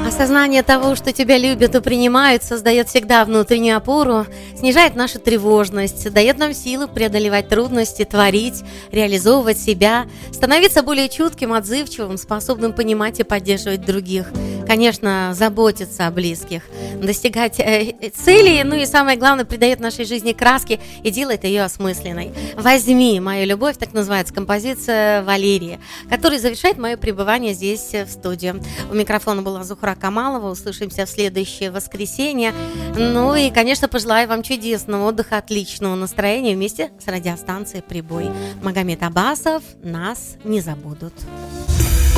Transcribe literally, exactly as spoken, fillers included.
Осознание того, что тебя любят и принимают, создает всегда внутреннюю опору, снижает нашу тревожность, дает нам силы преодолевать трудности, творить, реализовывать себя, становиться более чутким, отзывчивым, способным понимать и поддерживать других. Конечно, заботиться о близких, достигать э, целей, ну и самое главное, придает нашей жизни краски и делает ее осмысленной. «Возьми мою любовь», так называется композиция Валерии, которая завершает мое пребывание здесь в студии. У микрофона была Зухра Камалова. Услышимся в следующее воскресенье. Ну и, конечно, пожелаю вам чудесного отдыха, отличного настроения вместе с радиостанцией «Прибой». Магомед Абасов, нас не забудут.